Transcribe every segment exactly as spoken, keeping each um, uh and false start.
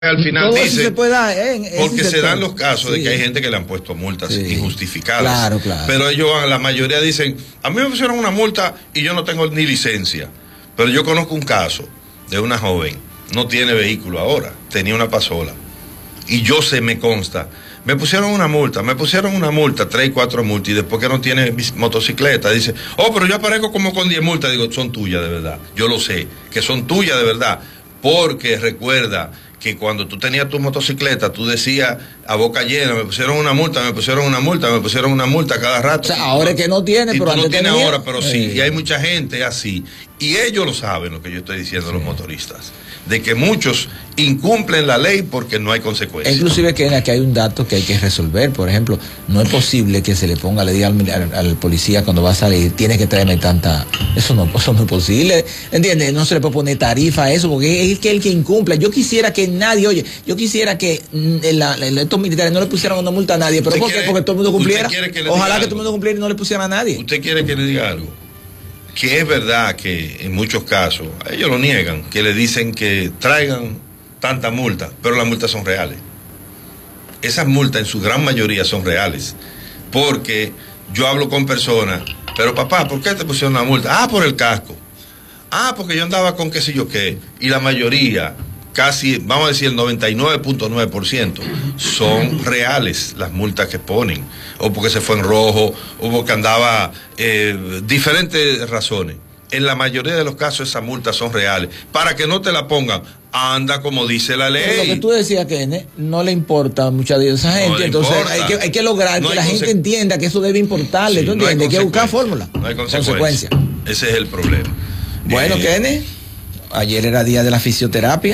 al final todo dice, se puede dar, ¿eh? porque se dan los casos sí. de que hay gente que le han puesto multas sí. injustificadas. Claro, claro. Pero ellos, la mayoría dicen, a mí me pusieron una multa y yo no tengo ni licencia. Pero yo conozco un caso de una joven, no tiene vehículo ahora, tenía una pasola. Y yo sé, me consta, me pusieron una multa, me pusieron una multa, tres, cuatro multas, y después que no tiene motocicleta, dice, oh, pero yo aparezco como con diez multas. Digo, son tuyas de verdad. Yo lo sé, que son tuyas de verdad. Porque recuerda que cuando tú tenías tu motocicleta, tú decías a boca llena, me pusieron una multa, me pusieron una multa, me pusieron una multa cada rato. O sea, ahora es que no tiene, y pero tú no tienes tenía... ahora, pero eh. sí. Y hay mucha gente así. Y ellos lo saben, lo que yo estoy diciendo, sí. los motoristas. De que muchos incumplen la ley porque no hay consecuencias. Inclusive que aquí hay un dato que hay que resolver. Por ejemplo, no es posible que se le ponga, le diga al, al, al policía cuando va a salir, tiene que traerme tanta... Eso no, eso no es posible. ¿Entiendes? No se le puede poner tarifa a eso porque es que el que incumple. Yo quisiera que nadie, oye, yo quisiera que la, la, estos militares no le pusieran una multa a nadie. ¿Pero por qué? Porque todo el mundo cumpliera. Que Ojalá que todo el mundo cumpliera y no le pusiera a nadie. ¿Usted quiere que le diga algo? Que es verdad que en muchos casos, ellos lo niegan, que le dicen que traigan tanta multa, pero las multas son reales. Esas multas en su gran mayoría son reales, porque yo hablo con personas, pero papá, ¿por qué te pusieron una multa? Ah, por el casco. Ah, porque yo andaba con qué sé yo qué. Y la mayoría, casi, vamos a decir el noventa y nueve punto nueve por ciento, son reales las multas que ponen, o porque se fue en rojo, o porque andaba, eh, diferentes razones. En la mayoría de los casos esas multas son reales. Para que no te la pongan, anda como dice la ley. Pero lo que tú decías, que no le importa a mucha de esa gente, no entonces hay que, hay que lograr no que la gente entienda que eso debe importarle, sí, ¿tú entiendes? No hay, hay que buscar fórmula. No hay consecuencia. consecuencia. Ese es el problema. Bueno, eh, Kenneth, ayer era día de la fisioterapia.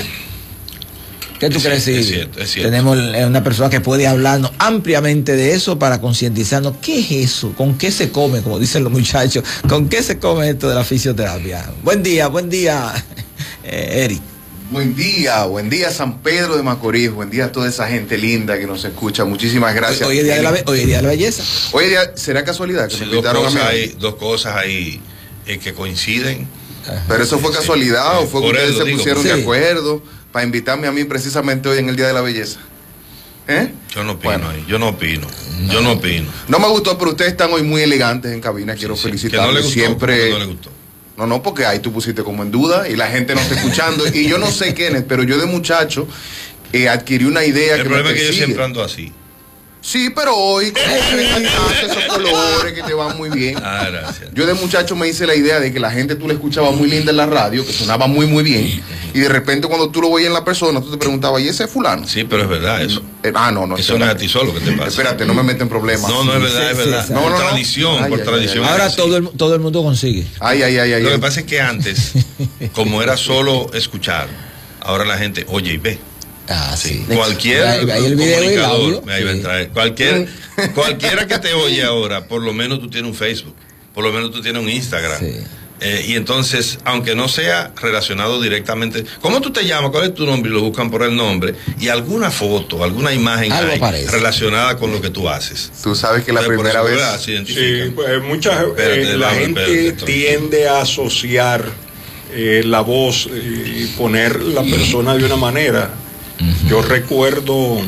¿Qué tú es crees? Cierto, es cierto, es cierto. Tenemos una persona que puede hablarnos ampliamente de eso para concientizarnos. ¿Qué es eso? ¿Con qué se come? Como dicen los muchachos, ¿con qué se come esto de la fisioterapia? Buen día, buen día, eh, Eric. Buen día, buen día San Pedro de Macorís, buen día a toda esa gente linda que nos escucha. Muchísimas gracias. Hoy es día de la, hoy es día de la belleza. Hoy es día, ¿será casualidad que sí, me dos invitaron cosas a mí? Hay, dos cosas ahí eh, que coinciden. Ajá. Pero eso fue casualidad, sí, o fue que ustedes se digo, pusieron sí. de acuerdo para invitarme a mí precisamente hoy en el Día de la Belleza. ¿Eh? Yo no opino bueno. ahí, yo no opino, no. yo no opino. No me gustó, pero ustedes están hoy muy elegantes en cabina, quiero sí, sí. felicitarlos. ¿Que no le gustó? Siempre... no le gustó? No, no, porque ahí tú pusiste como en duda y la gente no está escuchando. Y yo no sé quién es, pero yo de muchacho eh, adquirí una idea el que problema me es que yo siempre ando así. Sí, pero hoy con esos colores que te van muy bien. Ah, gracias. Yo de muchacho me hice la idea de que la gente tú la escuchabas muy linda en la radio, que sonaba muy muy bien, y de repente cuando tú lo veías en la persona, tú te preguntabas, ¿y ese es fulano? Sí, pero es verdad eso. Eh, ah, no, no. Eso no es a ti solo que te pasa. Espérate, no me meten problemas. No, no es verdad, sí, es verdad. Sí, no, por no, tradición, no. por ay, tradición. Ay, ay, Ahora todo el, todo el mundo consigue. Ay, ay, ay, ay. Lo ay. que pasa es que antes, como era solo escuchar, ahora la gente oye y ve. Ah, sí. sí. Cualquier ahí, ahí el video y el audio. Me iba a entrar. Cualquier, cualquiera que te oye ahora, por lo menos tú tienes un Facebook, por lo menos tú tienes un Instagram. Sí. Eh, y entonces, aunque no sea relacionado directamente, ¿cómo tú te llamas? ¿Cuál es tu nombre? Y lo buscan por el nombre. Y alguna foto, alguna imagen ahí, relacionada con lo que tú haces. Tú sabes que la Entonces, primera vez... Se sí, pues muchas eh, la gente espérate, tiende a asociar eh, la voz y poner la persona de una manera. Uh-huh. Yo recuerdo,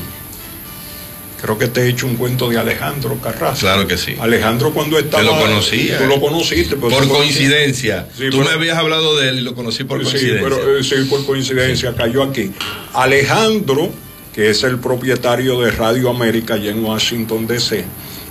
creo que te he hecho un cuento de Alejandro Carrasco. Claro que sí. Alejandro cuando estaba... Te lo conocía. Tú lo conociste. Por coincidencia. Sí, tú pero, me habías hablado de él y lo conocí por coincidencia. Sí, pero, sí por coincidencia, sí. Cayó aquí. Alejandro, que es el propietario de Radio América allá en Washington, D C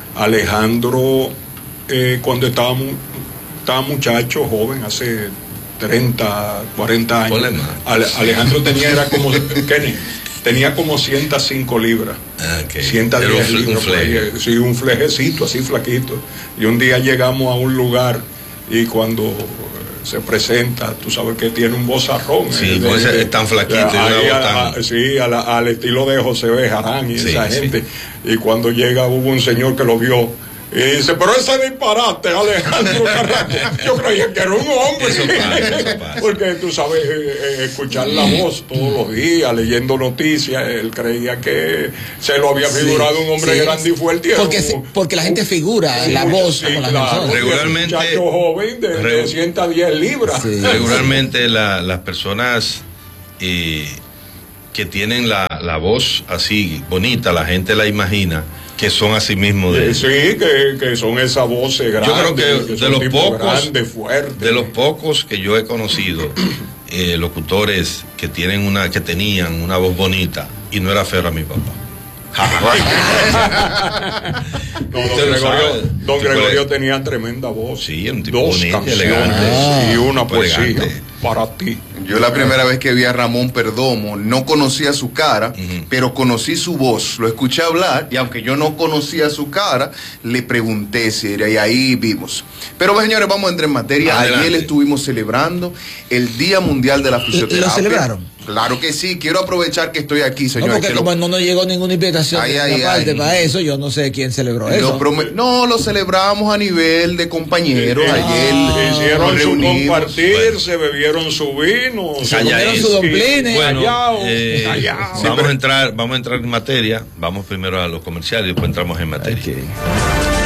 Alejandro, eh, cuando estaba, estaba muchacho, joven, hace... treinta, cuarenta años. Ale, Alejandro tenía, era como, Kenny, tenía como ciento cinco libras. Okay. ciento diez libras. Un fleje. Sí, un flejecito, así flaquito. Y un día llegamos a un lugar y cuando se presenta, tú sabes que tiene un vozarrón. Sí, eh, pues es tan flaquito. Ahí, y a, a, sí, a la, al estilo de José Bejarán y sí, esa gente. Sí. Y cuando llega hubo un señor que lo vio. Y dice, pero ese disparate, Alejandro Carrasco. Yo creía que era un hombre. Eso pasa, eso pasa. Porque tú sabes, eh, escuchar la voz todos los días, leyendo noticias, él creía que se lo había figurado sí, un hombre sí. grande y fuerte. Porque, un, porque la gente figura sí, la voz sí, como la claro, regularmente. Un muchacho joven de, de ciento diez libras. Sí. Regularmente la, las personas eh, que tienen la, la voz así bonita, la gente la imagina, que son así mismo de... Sí, que, que son esas voces grandes. Yo creo que, que de los pocos, grandes, fuertes. De los pocos que yo he conocido, eh, locutores que tienen una, que tenían una voz bonita, y no era feo a mi papá. No, don Gregorio, don Gregorio tenía tremenda voz. Sí, un tipo dos bonito, canciones elegante. y una poesía Elegante. para ti. Yo la primera vez que vi a Ramón Perdomo no conocía su cara, uh-huh. pero conocí su voz. Lo escuché hablar y aunque yo no conocía su cara, le pregunté si era y ahí vimos. Pero señores, vamos a entrar en materia. Adelante. Ayer estuvimos celebrando el Día Mundial de la Fisioterapia. ¿Lo celebraron? Claro que sí. Quiero aprovechar que estoy aquí, señores. No, porque como lo... no nos llegó ninguna invitación ay, de ay, parte ay. para eso, yo no sé quién celebró Lo eso. prome... No, lo celebramos a nivel de compañeros. Eh, Ayer ah, hicieron su reunimos. compartir, Bueno. se bebieron su vino, se Calla comieron eso. sus domplines. Bueno, Callao, eh, callao. vamos a entrar, vamos a entrar en materia. Vamos primero a los comerciales y después entramos en materia. Okay.